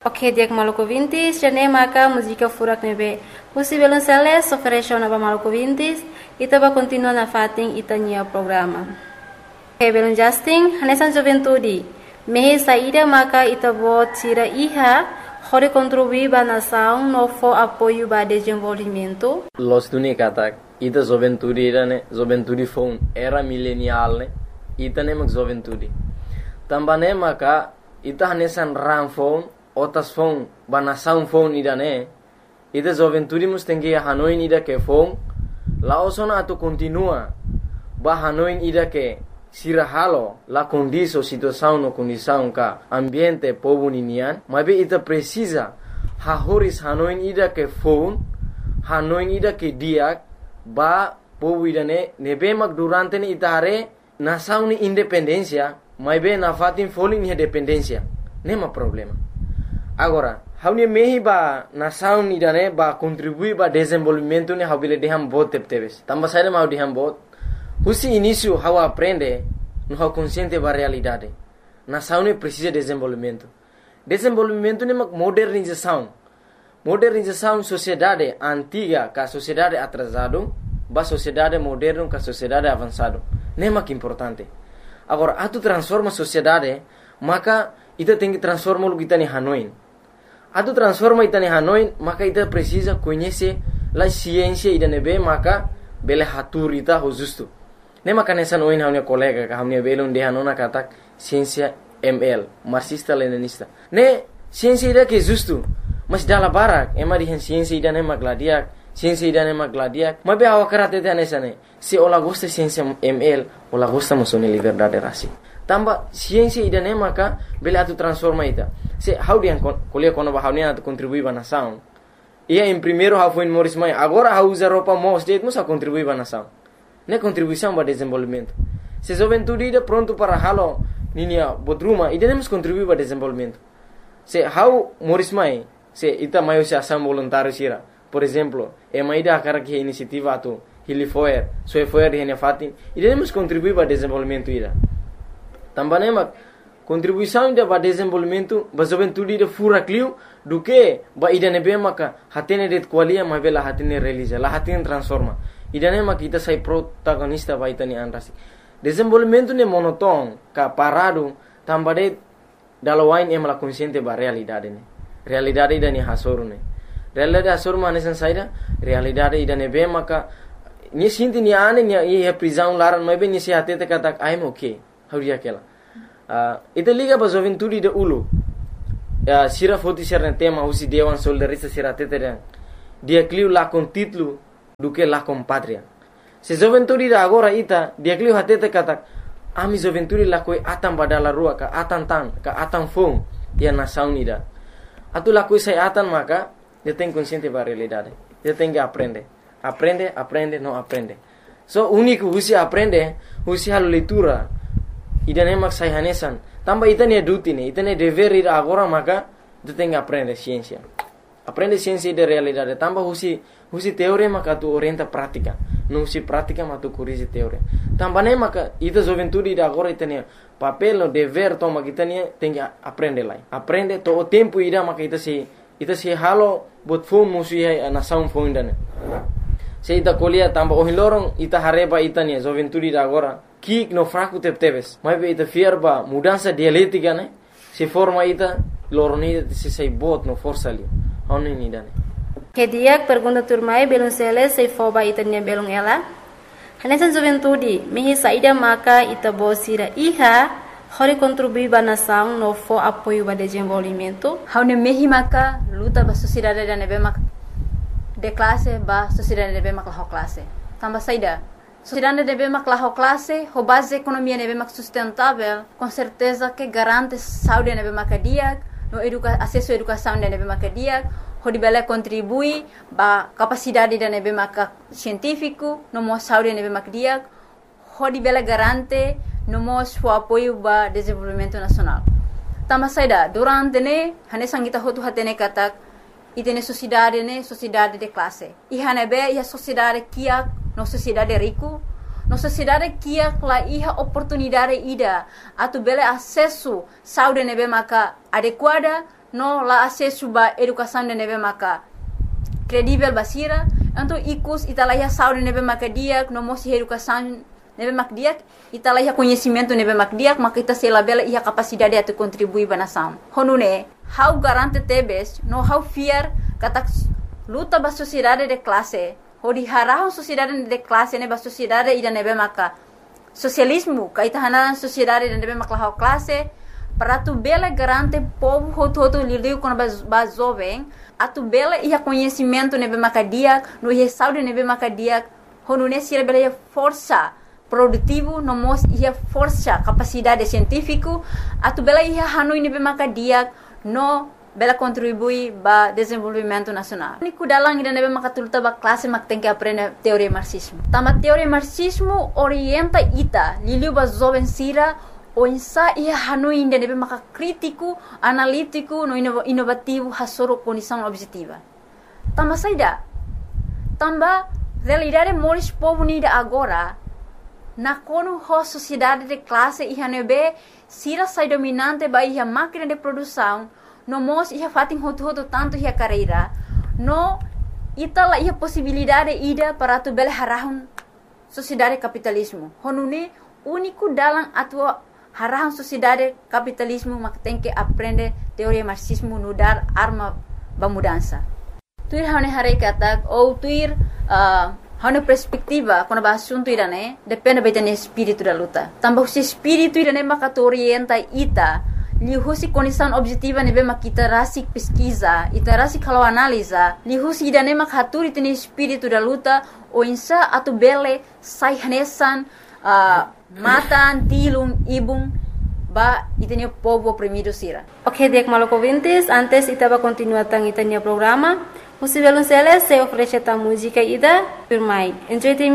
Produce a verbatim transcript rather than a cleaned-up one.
Ok, dia Maluku Vintis, jane maka música furak nebe. Usi belum seles, oferecer na Maluku Vintis, ita ba continua na fating ita nia programa. Ok, belum Justin, hanesan juventude. Mehe saída maka ita bo tira iha, hore contribuir ba nação no fo apoio ba desenvolvimento. Los tuni katak, ita juventude ira ne, juventude phone era milenial ne, ita ne mak juventude. Tambane maka ita hanesan ram phone otas phone bana sound phone ida ne ida juventude mus tengi hanoin ida ke phone la osona atu continua ba hanoin ida ke sira halo la condiso situação no condição ka ambiente povo ninian mabe ita precisa ha horis hanoin ida ke phone hanoin ida ke dia ba povo ida ne nebe mak durante ni ita hare nação ni independencia mabe na fatin falling ni dependencia nema problema. Agora, haunia mehi ba nação ni dane ba contribui ba desenvolvimento ni habile deham bot tepteves. Tamba saída mau deham bot. Husi início hau aprende no hau consciente ba realidade. Nação ni precisa desenvolvimento. Desenvolvimento ni mak modernização. Modernização sociedade antiga ka sociedade atrasado ba sociedade moderno ka sociedade avançado. Nema que importante. Agora, atu transforma sociedade, maka ita tem que transformar o que está em Hanoi. Atu transforma ita em Hanoi, maka ita precisa conhecer a ciência ida nebe, maka bele hatur ita ho justo. Ne maka nessa noin hamne colega ka hamne bele unde hanona katak ciência M L, marxista leninista. Ne ciência ida que justo, mas dala barak, ema di ciência ida ne magladiak, ciência ida ne magladiak. Mabe awakarate te nessa ne. Se ola gosta ciência M L, ola gosta musone liberdade rasi. Tamba ciência ida ne maka bele atu transforma ita. Se how dia kuliah kono ba how ne atu contribui ba nação. Ia em primeiro how foi Morris Mai, agora how usa roupa mos de musa contribui ba nação. Ne contribuição ba desenvolvimento. Se juventude ida pronto para halo ninia bodruma ida ne mus contribui ba desenvolvimento. Se how Morris Mai, se ita maio se ação voluntário sira. Por exemplo, e mai da cara que iniciativa atu Hilifoer, Soefoer de Henefatin, ida ne mus contribui ba desenvolvimento ida. Também mak contribuição ida ba desenvolvimento ba juventude ida fura clio do que ba ida nebe maka hatene det qualia ma bela hatene realiza la hatene transforma ida ne mak ita sai protagonista ba ita ni anrasi desenvolvimento ne monoton ka parado tambade dalawain em la consciente ba realidade ne realidade ida ni hasoru ne realidade hasoru ma nesan saida realidade ida nebe maka ni sinti ni ane ni e prisão laran ma be ni se hatete katak I'm okay hauria kela uh, ita liga ba juventude de ulu uh, sira foti serne tema usi dewan soldarista sira tetere dia clio la con título do que la con patria se juventude da agora ita dia clio hatete katak ami juventude la koi atam badala rua ka atan tan ka atan fong dia nação ida atu la koi sai atan maka dia tem consciente ba realidade dia tem que aprender aprende aprende não aprende so único usi aprende usi halo leitura ida ne mak sai hanesan tamba ita ne duty ne ita ne dever ida agora maka tu tem que aprender ciência aprende ciência de realidade tamba husi husi teoria maka tu orienta prática não husi prática mas tu corrige teoria tamba ne maka ita juventude ida agora ita ne papel no dever toma kita ne tem que aprender lá aprende to o tempo ida maka ita se ita se halo bot fom musi a nação fom ne se ita colia tamba o hilorong ita hareba ita ne juventude ida agora kik no fraco tepteves mas be ita fierba mudança dialética né se forma ita loroni se sei bot no força ali oni ni dane Que dia pergunta turmai belum sele sei foba ita nia belum ela hanesan juventude mehi saída maka ita bosira iha hori contribui ba nação no fo apoio ba desenvolvimento haune mehi maka luta ba sociedade da nebe mak de classe ba sociedade nebe mak la classe tamba saída sociedade deve maklah classe, ho base economia deve mak sustentável, com certeza que garante saúde deve makadia, no educa acesso à educação deve makadia, ho dibela contribui ba capacidade deve mak científico, no mo saúde deve makadia, ho dibela garante no mo o apoio ba desenvolvimento nacional. Tama saida durante ne hane sangita hotu hatene katak itene sociedade ne sociedade de classe. I hane be ia sociedade kia no sociedade rico, no sociedade kia la iha oportunidade ida atu bele acesso saúde nebe maka adequada no la acesso ba educação de nebe maka credível basira, então ikus italaiha saúde nebe maka dia, no mosi educação nebe mak dia, italaiha conhecimento nebe mak dia, maka ita sela bela ia capacidade de contribuir ba nação. Honune, how garante tebes, no how fear kata luta ba sociedade de classe, hodi harahon sociedade de classe nebe sociedade ida nebe maka socialismo, kaita hanan sociedade de nebe maka how classe, para tu bela garante povo hoto hoto lidiu com ba jovem, a tu bela ia conhecimento nebe maka dia, no ia saúde nebe maka dia, honune sira bela ia força produtivo, no mos ia força capacidade científico, a tu bela ia hanui nebe maka dia, no bela contribui ba desenvolvimento nacional. Niku dalang ida nebe maka tulta ba classe mak tem que aprender teoria marxismo. Tama teoria marxismo orienta ita, liliu ba jovem sira, o insa ia hanui ida nebe maka crítico, analítico, no inovativo, hasoro condição objetiva. Tama saida, tamba realidade moris povo nida agora, na kono ho sociedade de classe ia nebe sira sai dominante ba ia máquina de produção, no mos ia fatin hotu hotu tanto ia carreira, no itala ia possibilidade ida para tu bela harahun sociedade capitalismo. Honune único dalam atua harahun sociedade capitalismo mak tem que aprender teoria marxismo no dar arma ba mudança. Tuir hane hare kata ou tuir uh, hane perspectiva quando ba assunto irane depende betane espírito da luta. Tambah si espírito irane maka orienta ita li husi condição objetiva nebe makita rasik pesquisa, ita rasik kalau analisa, li husi idane mak haturi tene espírito da luta o insa atu bele sai hanesan uh, matan tilung ibung ba itene povo oprimido sira. Ok, dek maloko vintes, antes itaba continuar tang itanya programa. Musi belum selesai oferece ta música ida, firmai. Enjoy